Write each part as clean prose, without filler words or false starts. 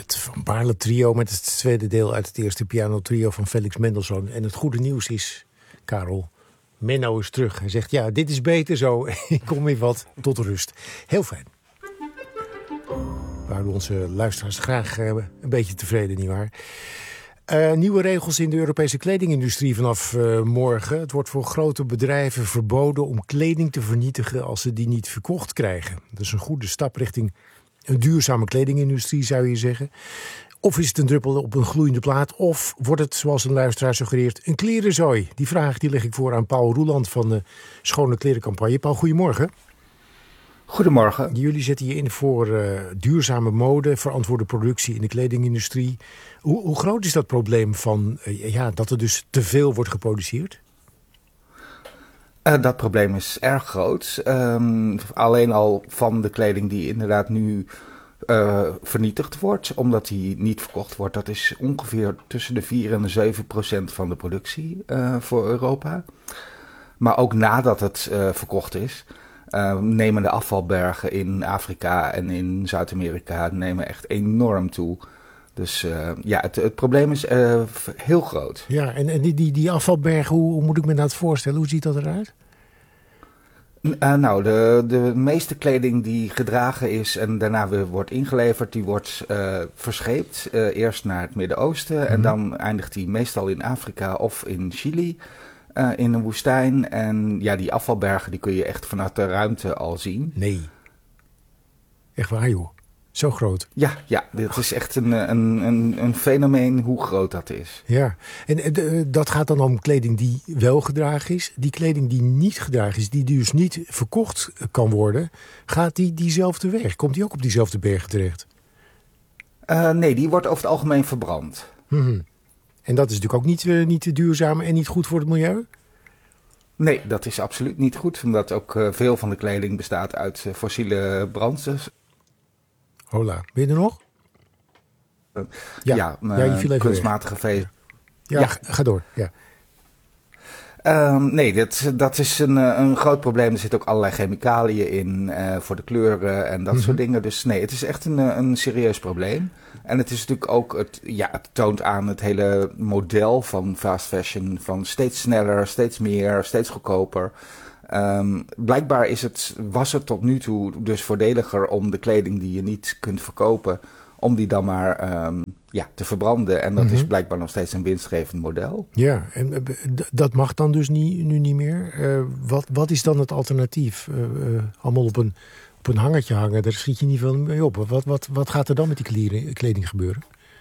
het Van Baarle trio met het tweede deel uit het eerste pianotrio van Felix Mendelssohn. En het goede nieuws is, Karel, Menno is terug. Hij zegt, ja, dit is beter zo. Ik kom weer wat tot rust. Heel fijn. We houden onze luisteraars graag een beetje tevreden, nietwaar? Nieuwe regels in de Europese kledingindustrie vanaf morgen. Het wordt voor grote bedrijven verboden om kleding te vernietigen als ze die niet verkocht krijgen. Dat is een goede stap richting een duurzame kledingindustrie, zou je zeggen. Of is het een druppel op een gloeiende plaat? Of wordt het, zoals een luisteraar suggereert, een klerenzooi? Die vraag die leg ik voor aan Paul Roeland van de Schone Klerencampagne. Paul, goedemorgen. Goedemorgen. Jullie zetten je in voor duurzame mode, verantwoorde productie in de kledingindustrie. Hoe groot is dat probleem van dat er dus te veel wordt geproduceerd? Dat probleem is erg groot. Alleen al van de kleding die inderdaad nu vernietigd wordt, omdat die niet verkocht wordt. Dat is ongeveer tussen de 4 en de 7% van de productie voor Europa. Maar ook nadat het verkocht is, nemen de afvalbergen in Afrika en in Zuid-Amerika nemen echt enorm toe. Dus het probleem is heel groot. Ja, en die afvalbergen, hoe moet ik me dat voorstellen? Hoe ziet dat eruit? De meeste kleding die gedragen is en daarna weer wordt ingeleverd, die wordt verscheept. Eerst naar het Midden-Oosten en dan eindigt die meestal in Afrika of in Chili. In een woestijn. En ja, die afvalbergen die kun je echt vanuit de ruimte al zien. Nee. Echt waar, joh. Zo groot. Ja, dit is echt een fenomeen hoe groot dat is. Ja, en dat gaat dan om kleding die wel gedragen is. Die kleding die niet gedragen is, die dus niet verkocht kan worden, gaat diezelfde weg? Komt die ook op diezelfde bergen terecht? Nee, die wordt over het algemeen verbrand. Mm-hmm. En dat is natuurlijk ook niet duurzaam en niet goed voor het milieu? Nee, dat is absoluut niet goed. Omdat ook veel van de kleding bestaat uit fossiele brandstof. Hola, ben je er nog? Je viel even kunstmatige vezel. Ja, ga door. Ja. Nee, dat is een groot probleem. Er zitten ook allerlei chemicaliën in voor de kleuren en dat soort dingen. Dus nee, het is echt een serieus probleem. En het is natuurlijk ook, het toont aan het hele model van fast fashion. Van steeds sneller, steeds meer, steeds goedkoper. Blijkbaar was het tot nu toe dus voordeliger om de kleding die je niet kunt verkopen, om die dan maar te verbranden. En dat is blijkbaar nog steeds een winstgevend model. Ja, en dat mag dan dus nu niet meer. Wat is dan het alternatief? Allemaal op een hangertje hangen, daar schiet je niet veel mee op. Wat gaat er dan met die kleding gebeuren?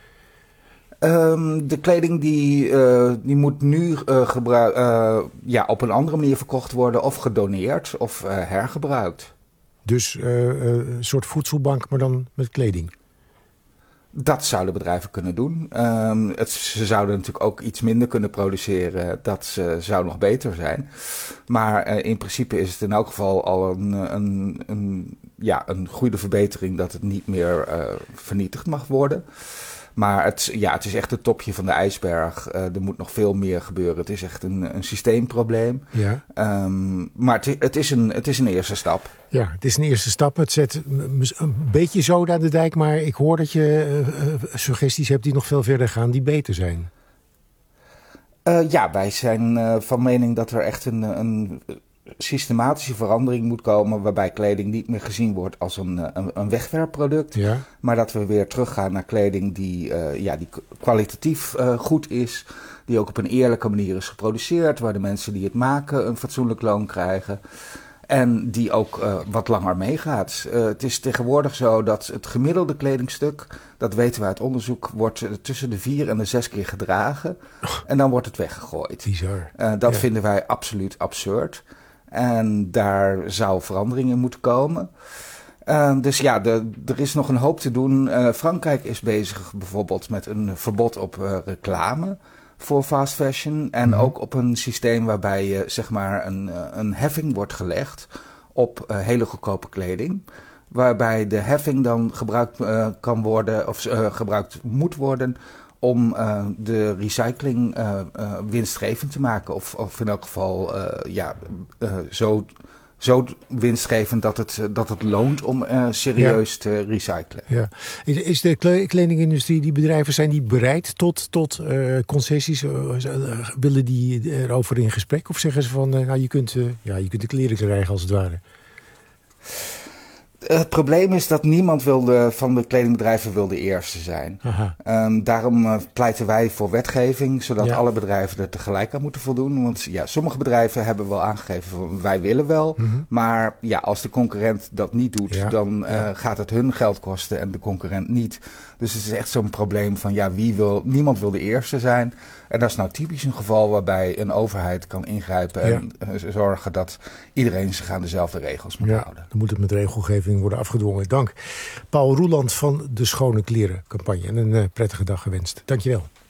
De kleding die moet nu op een andere manier verkocht worden of gedoneerd of hergebruikt. Dus een soort voedselbank, maar dan met kleding? Dat zouden bedrijven kunnen doen. Ze zouden natuurlijk ook iets minder kunnen produceren. Dat zou nog beter zijn. Maar in principe is het in elk geval al een goede verbetering dat het niet meer vernietigd mag worden. Maar het is echt het topje van de ijsberg. Er moet nog veel meer gebeuren. Het is echt een systeemprobleem. Ja. Maar het is een eerste stap. Ja, het is een eerste stap. Het zet een beetje zoden aan de dijk. Maar ik hoor dat je suggesties hebt die nog veel verder gaan, die beter zijn. Wij zijn van mening dat er echt een systematische verandering moet komen, waarbij kleding niet meer gezien wordt als een wegwerpproduct, maar dat we weer teruggaan naar kleding die kwalitatief goed is, die ook op een eerlijke manier is geproduceerd, waar de mensen die het maken een fatsoenlijk loon krijgen en die ook wat langer meegaat. Het is tegenwoordig zo dat het gemiddelde kledingstuk, dat weten we uit onderzoek, wordt tussen de 4 en de 6 keer gedragen en dan wordt het weggegooid. Bizar. Dat vinden wij absoluut absurd. En daar zou verandering in moeten komen. Er is nog een hoop te doen. Frankrijk is bezig bijvoorbeeld met een verbod op reclame voor fast fashion. En ook op een systeem waarbij een heffing wordt gelegd op hele goedkope kleding. Waarbij de heffing dan gebruikt kan worden of gebruikt moet worden om de recycling winstgevend te maken. Of in elk geval zo zo winstgevend dat het loont om serieus te recyclen. Ja. Is de kledingindustrie, die bedrijven, zijn die bereid tot concessies? Willen die erover in gesprek? Of zeggen ze van, je kunt de kleren krijgen als het ware? Het probleem is dat niemand van de kledingbedrijven wil de eerste zijn. Daarom pleiten wij voor wetgeving, zodat alle bedrijven er tegelijk aan moeten voldoen. Want sommige bedrijven hebben wel aangegeven van wij willen wel. Maar als de concurrent dat niet doet, dan gaat het hun geld kosten en de concurrent niet. Dus het is echt zo'n probleem van niemand wil de eerste zijn. En dat is nou typisch een geval waarbij een overheid kan ingrijpen en zorgen dat iedereen zich aan dezelfde regels moet houden. Dan moet het met regelgeving worden afgedwongen. Dank. Paul Roeland van de Schone Kleren campagne. En een prettige dag gewenst. Dankjewel.